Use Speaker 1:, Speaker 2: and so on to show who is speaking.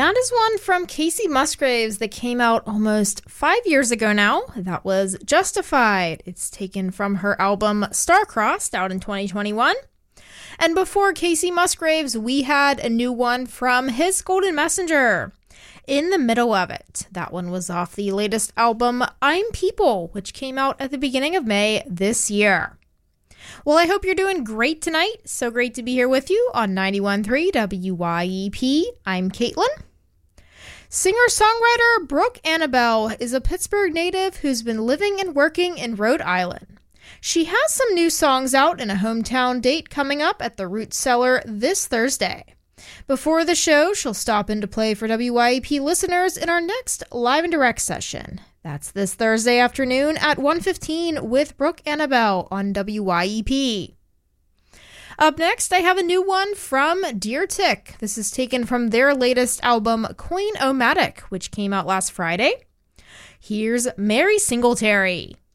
Speaker 1: That is one from Kacey Musgraves that came out almost 5 years ago now. That was Justified. It's taken from her album Star-Crossed out in 2021. And before Kacey Musgraves, we had a new one from His Golden Messenger, In the Middle of It. That one was off the latest album I'm People, which came out at the beginning of May this year. Well, I hope you're doing great tonight. So great to be here with you on 91.3 WYEP. I'm Caitlin. Singer-songwriter Brooke Annabelle is a Pittsburgh native who's been living and working in Rhode Island. She has some new songs out and a hometown date coming up at the Root Cellar this Thursday. Before the show, she'll stop in to play for WYEP listeners in our next Live and Direct session. That's this Thursday afternoon at 1:15 with Brooke Annabelle on WYEP. Up next, I have a new one from Dear Tick. This is taken from their latest album, Queen-O-Matic, which came out last Friday. Here's Mary Singletary.